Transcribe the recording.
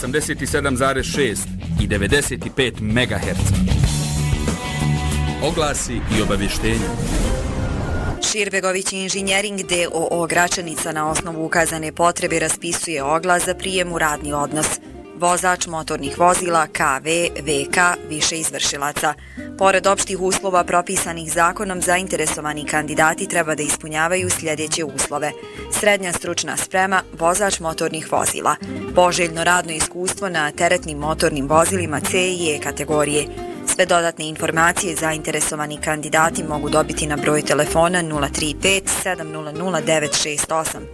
87,6 i 95 MHz. Oglasi i obavještenja. Širbegović Inženjering d.o.o. Gračanica na osnovu ukazane potrebe raspisuje oglas za prijem u radni odnos. Vozač motornih vozila KV, VK, više izvršilaca. Pored opštih uslova propisanih zakonom, zainteresovani kandidati treba da ispunjavaju sljedeće uslove: srednja stručna sprema, vozač motornih vozila, poželjno radno iskustvo na teretnim motornim vozilima C i E kategorije. Sve dodatne informacije zainteresovani kandidati mogu dobiti na broj telefona 035 700 968.